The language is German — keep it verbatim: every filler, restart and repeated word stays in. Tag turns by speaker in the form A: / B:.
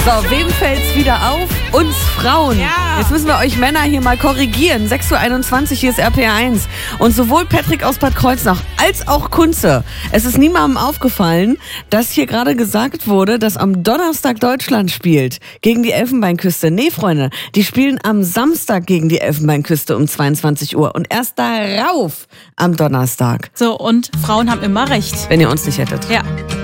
A: So, wem fällt's wieder auf? Uns Frauen.
B: Ja.
A: Jetzt müssen wir euch Männer hier mal korrigieren. sechs Uhr einundzwanzig, hier ist R P R eins. Und sowohl Patrick aus Bad Kreuznach als auch Kunze. Es ist niemandem aufgefallen, dass hier gerade gesagt wurde, dass am Donnerstag Deutschland spielt gegen die Elfenbeinküste. Nee, Freunde, die spielen am Samstag gegen die Elfenbeinküste um zweiundzwanzig Uhr. Und erst darauf am Donnerstag.
B: So, und Frauen haben immer recht.
A: Wenn ihr uns nicht hättet.
B: Ja.